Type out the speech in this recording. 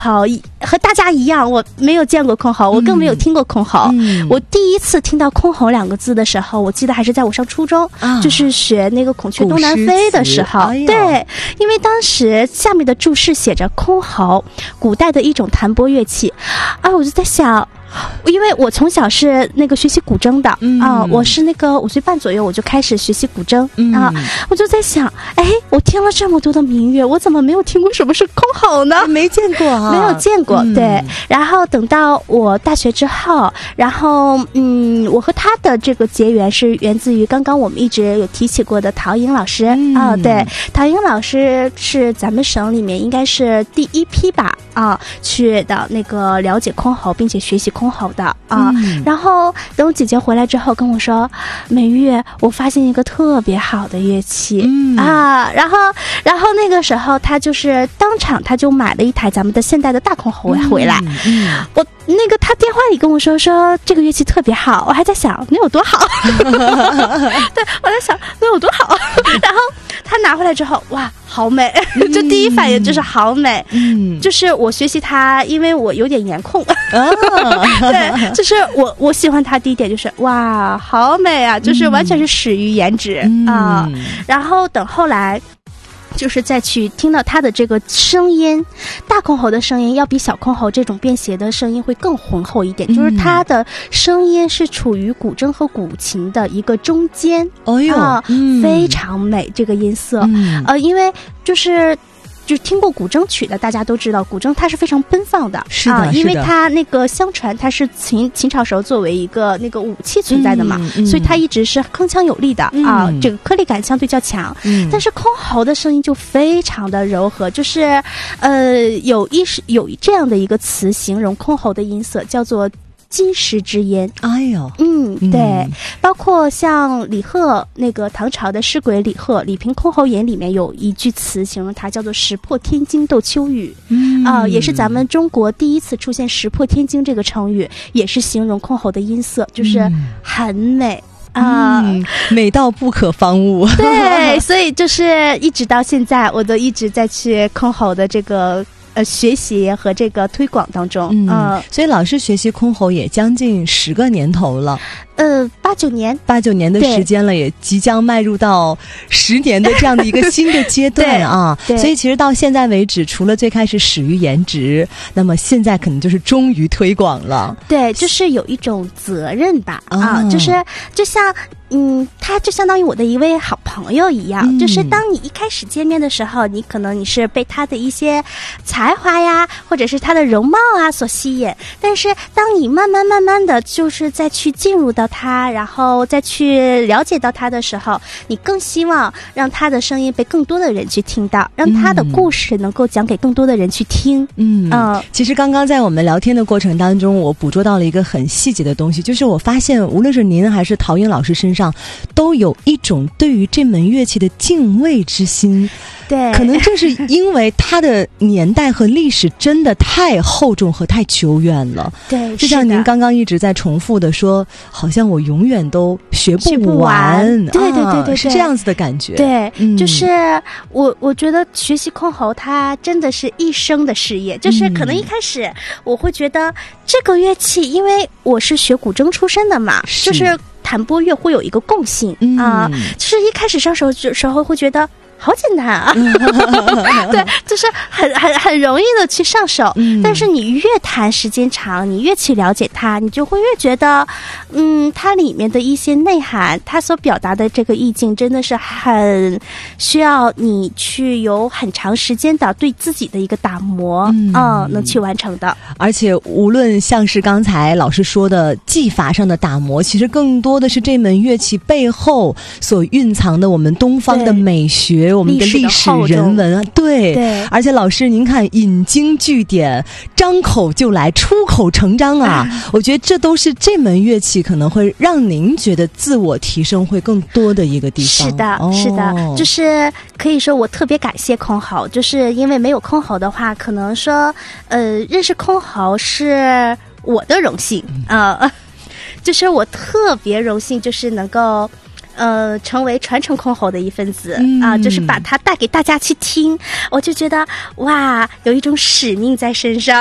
好，和大家一样，我没有见过箜篌，我更没有听过箜篌。我第一次听到箜篌两个字的时候，我记得还是在我上初中，就是学那个孔雀东南飞的时候。对，因为当时下面的注释写着箜篌，古代的一种弹拨乐器，我就在想。因为我从小是那个学习古筝的我是那个5岁半左右我就开始学习古筝我就在想，我听了这么多的民乐，我怎么没有听过什么是箜篌呢？ 没见过啊， 没有见过。对，然后等到我大学之后，然后我和他的这个结缘是源自于刚刚我们一直有提起过的陶莹老师对，陶莹老师是咱们省里面应该是第一批吧去的那个了解箜篌并且学习箜篌的然后等我姐姐回来之后跟我说，美玉，我发现一个特别好的乐器然后那个时候他就是当场他就买了一台咱们的现代的大箜篌回来我那个他电话里跟我说这个乐器特别好，我还在想能有多好对，我在想能有多好然后他拿回来之后，哇，好美就第一反应就是好美就是我学习它，因为我有点颜控对，就是我喜欢它第一点就是哇，好美啊，就是完全是始于颜值然后等后来就是再去听到它的这个声音，大箜篌的声音要比小箜篌这种便携的声音会更浑厚一点，就是它的声音是处于古筝和古琴的一个中间非常美这个音色因为就是听过古筝曲的大家都知道，古筝它是非常奔放的， 是的因为它那个相传它是秦朝时候作为一个那个武器存在的嘛所以它一直是铿锵有力的这个颗粒感相对较强但是箜篌的声音就非常的柔和，就是有这样的一个词形容箜篌的音色，叫做金石之音。对，包括像李贺那个唐朝的诗鬼李贺《李凭箜篌引》里面有一句词形容它叫做石破天惊斗秋雨也是咱们中国第一次出现石破天惊这个成语，也是形容箜篌的音色，就是很美美到不可方物对，所以就是一直到现在我都一直在去箜篌的这个学习和这个推广当中所以老师学习箜篌也将近10个年头了 8-9 年的时间了，也即将迈入到10年的这样的一个新的阶段所以其实到现在为止，除了最开始始于颜值，那么现在可能就是终于推广了。 对，就是有一种责任吧就是就像他就相当于我的一位好朋友一样就是当你一开始见面的时候，你可能你是被他的一些才华呀或者是他的容貌所吸引，但是当你慢慢的就是再去进入到他，然后再去了解到他的时候，你更希望让他的声音被更多的人去听到，让他的故事能够讲给更多的人去听其实刚刚在我们聊天的过程当中，我捕捉到了一个很细节的东西，就是我发现无论是您还是陶莹老师身上都有一种对于这门乐器的敬畏之心。 对， 可能正是因为它的年代和历史真的太厚重和太久远了。 对， 就像您刚刚一直在重复的说，好像我永远都学不完。 对， 是这样子的感觉。 对，就是我觉得学习箜篌它真的是一生的事业，就是可能一开始我会觉得这个乐器，因为我是学古筝出身的嘛，就是弹拨乐会有一个共性就是一开始上手的时候会觉得好简单啊对，就是很容易的去上手但是你越弹时间长，你越去了解它，你就会越觉得它里面的一些内涵，它所表达的这个意境真的是很需要你去有很长时间的对自己的一个打磨能去完成的。 而且无论像是刚才老师说的技法上的打磨，其实更多的是这门乐器背后所蕴藏的我们东方的美学，我们的历史人文对，而且老师您看引经据典，张口就来，出口成章我觉得这都是这门乐器可能会让您觉得自我提升会更多的一个地方。 是的就是可以说我特别感谢箜篌，就是因为没有箜篌的话，可能说认识箜篌是我的荣幸就是我特别荣幸，就是能够成为传承箜篌的一份子就是把它带给大家去听，我就觉得哇，有一种使命在身上。